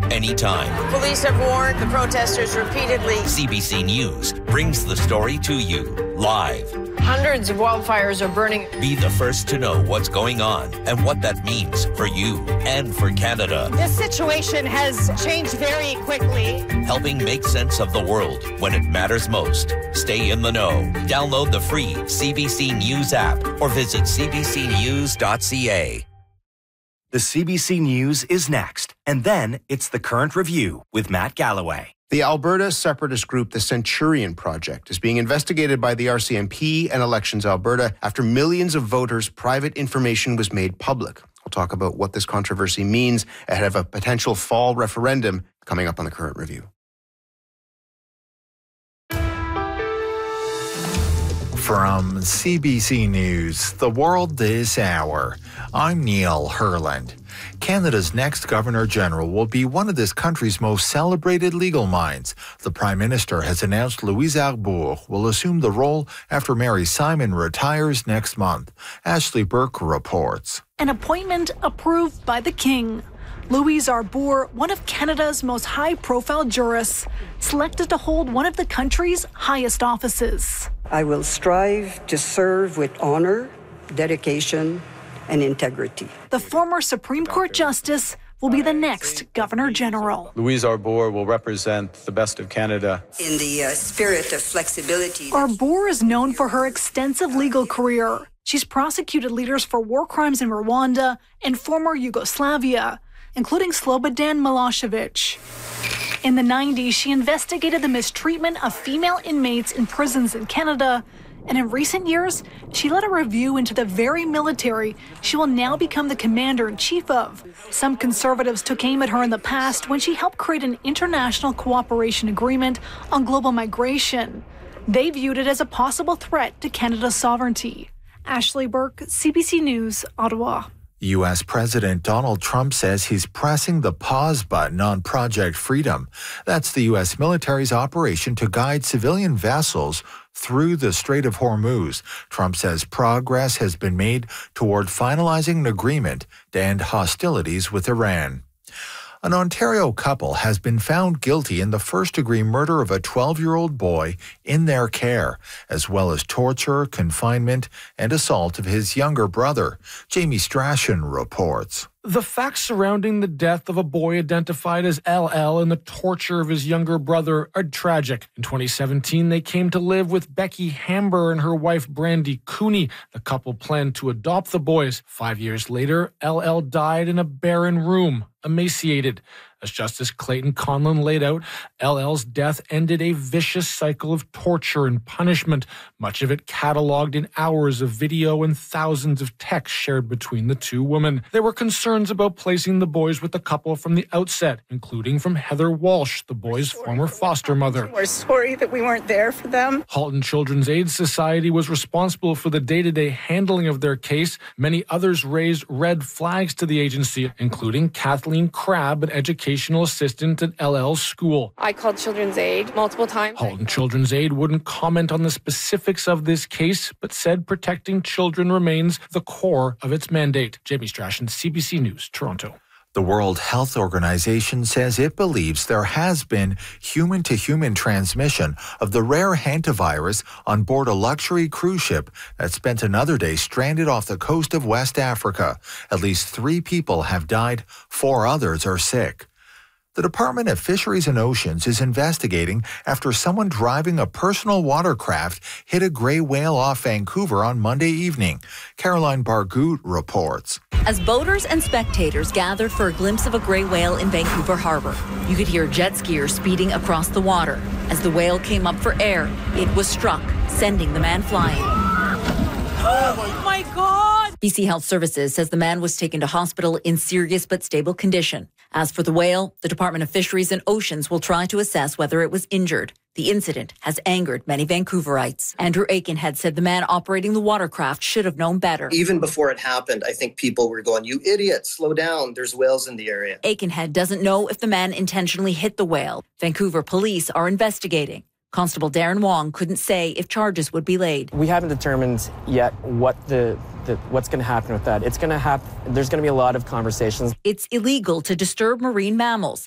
anytime. Police have warned the protesters repeatedly. CBC News brings the story to you live. Hundreds of wildfires are burning. Be the first to know what's going on and what that means for you and for Canada. This situation has changed very quickly. Helping make sense of the world when it matters most. Stay in the know. Download the free CBC News app or visit cbcnews.ca. The CBC News is next, and then it's The Current Review with Matt Galloway. The Alberta separatist group, the Centurion Project, is being investigated by the RCMP and Elections Alberta after millions of voters' private information was made public. We'll talk about what this controversy means ahead of a potential fall referendum coming up on The Current Review. From CBC News, The World This Hour, I'm Neil Herland. Canada's next Governor-General will be one of this country's most celebrated legal minds. The Prime Minister has announced Louise Arbour will assume the role after Mary Simon retires next month. Ashley Burke reports. An appointment approved by the King. Louise Arbour, one of Canada's most high-profile jurists, selected to hold one of the country's highest offices. I will strive to serve with honor, dedication, and integrity. The former Supreme Court Justice will be the next Governor-General. Louise Arbour will represent the best of Canada. In the spirit of flexibility. Arbour is known for her extensive legal career. She's prosecuted leaders for war crimes in Rwanda and former Yugoslavia, including Slobodan Milosevic. In the 90s, she investigated the mistreatment of female inmates in prisons in Canada, and in recent years, she led a review into the very military she will now become the commander-in-chief of. Some conservatives took aim at her in the past when she helped create an international cooperation agreement on global migration. They viewed it as a possible threat to Canada's sovereignty. Ashley Burke, CBC News, Ottawa. U.S. President Donald Trump says he's pressing the pause button on Project Freedom. That's the U.S. military's operation to guide civilian vessels through the Strait of Hormuz. Trump says progress has been made toward finalizing an agreement to end hostilities with Iran. An Ontario couple has been found guilty in the first-degree murder of a 12-year-old boy in their care, as well as torture, confinement, and assault of his younger brother. Jamie Strachan reports. The facts surrounding the death of a boy identified as LL and the torture of his younger brother are tragic. In 2017, they came to live with Becky Hamber and her wife Brandy Cooney. The couple planned to adopt the boys. 5 years later, LL died in a barren room, emaciated. As Justice Clayton Conlon laid out, LL's death ended a vicious cycle of torture and punishment, much of it cataloged in hours of video and thousands of texts shared between the two women. There were concerns about placing the boys with the couple from the outset, including from Heather Walsh, the boys' former foster mother. We're sorry that we weren't there for them. Halton Children's Aid Society was responsible for the day-to-day handling of their case. Many others raised red flags to the agency, including Kathleen Crabb, an educational assistant at LL's school. I called Children's Aid multiple times. Halton Children's Aid wouldn't comment on the specifics of this case, but said protecting children remains the core of its mandate. Jamie Strachan, CBC News, Toronto. The World Health Organization says it believes there has been human-to-human transmission of the rare hantavirus on board a luxury cruise ship that spent another day stranded off the coast of West Africa. At least 3 people have died, 4 others are sick. The Department of Fisheries and Oceans is investigating after someone driving a personal watercraft hit a gray whale off Vancouver on Monday evening. Caroline Bargout reports. As boaters and spectators gathered for a glimpse of a gray whale in Vancouver Harbor, you could hear jet skiers speeding across the water. As the whale came up for air, it was struck, sending the man flying. Oh my God! BC Health Services says the man was taken to hospital in serious but stable condition. As for the whale, the Department of Fisheries and Oceans will try to assess whether it was injured. The incident has angered many Vancouverites. Andrew Aikenhead said the man operating the watercraft should have known better. Even before it happened, I think people were going, "You idiot, slow down, there's whales in the area." Aikenhead doesn't know if the man intentionally hit the whale. Vancouver police are investigating. Constable Darren Wong couldn't say if charges would be laid. We haven't determined yet what's going to happen with that. It's going to happen. There's going to be a lot of conversations. It's illegal to disturb marine mammals.